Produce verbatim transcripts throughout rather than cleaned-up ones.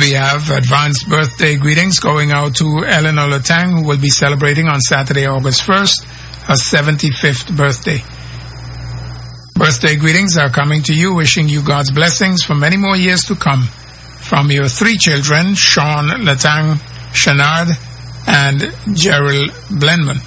We have advanced birthday greetings going out to Eleanor Latang, who will be celebrating on Saturday, August first, her seventy-fifth birthday. Birthday greetings are coming to you, wishing you God's blessings for many more years to come. From your three children, Sean Latang, Shanard, and Gerald Blenman.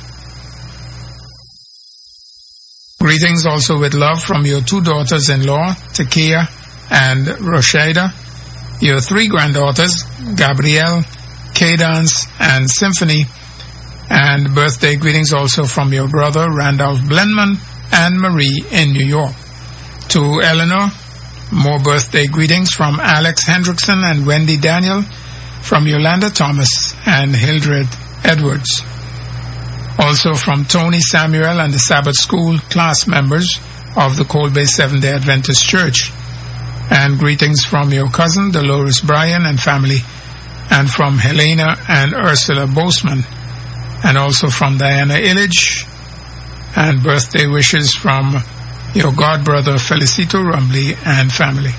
Greetings also with love from your two daughters-in-law, Takia and Roshada, your three granddaughters, Gabrielle, Cadence, and Symphony, and birthday greetings also from your brother, Randolph Blenman, and Marie in New York. To Eleanor, more birthday greetings from Alex Hendrickson and Wendy Daniel, from Yolanda Thomas and Hildred Edwards. Also from Tony Samuel and the Sabbath School class members of the Cold Bay Seventh-day Adventist Church. And greetings from your cousin Dolores Bryan and family, and from Helena and Ursula Boseman, and also from Diana Illich, and birthday wishes from your godbrother Felicito Rumbly and family.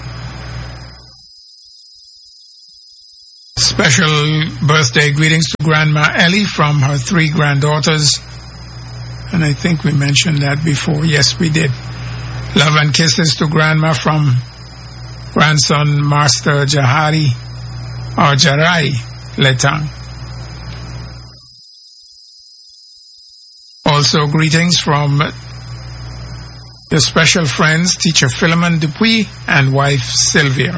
Special birthday greetings to Grandma Ellie from her three granddaughters, and I think we mentioned that before. Yes, we did. Love and kisses to Grandma from grandson Master Jahari or Jarai Letang. Also greetings from your special friends, Teacher Philemon Dupuy and wife Sylvia.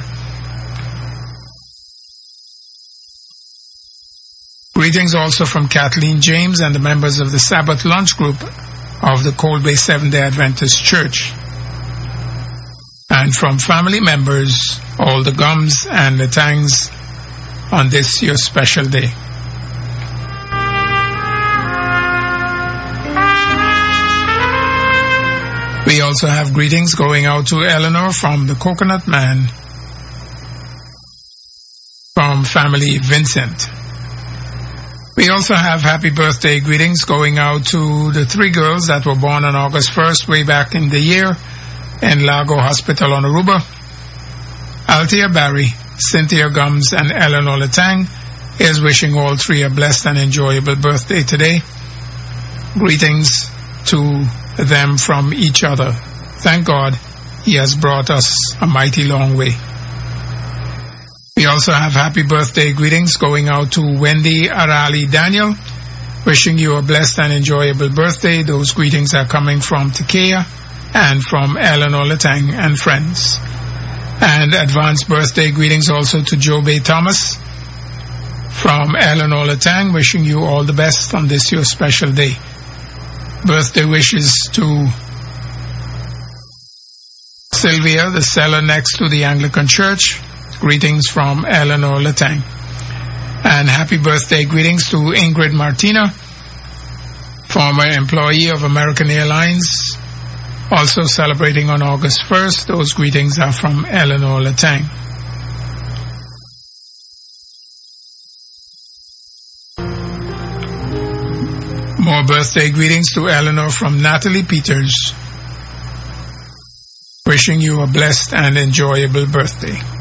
Greetings also from Kathleen James and the members of the Sabbath Lunch Group of the Cold Bay Seventh-day Adventist Church. And from family members, all the Gums and the Tangs on this your special day. We also have greetings going out to Eleanor from the Coconut Man, from family Vincent. We also have happy birthday greetings going out to the three girls that were born on August first way back in the year in Lago Hospital on Aruba. Althea Barry, Cynthia Gums, and Eleanor Latang is wishing all three a blessed and enjoyable birthday today. Greetings to them from each other. Thank God He has brought us a mighty long way. We also have happy birthday greetings going out to Wendy Arali Daniel, wishing you a blessed and enjoyable birthday. Those greetings are coming from Takea and from Eleanor Latang and friends. And advanced birthday greetings also to Jobe Thomas from Eleanor Latang, wishing you all the best on this your special day. Birthday wishes to Sylvia, the seller next to the Anglican Church. Greetings from Eleanor Latang. And happy birthday greetings to Ingrid Martina, former employee of American Airlines, also celebrating on August first. Those greetings are from Eleanor Latang. More birthday greetings to Eleanor from Natalie Peters, wishing you a blessed and enjoyable birthday.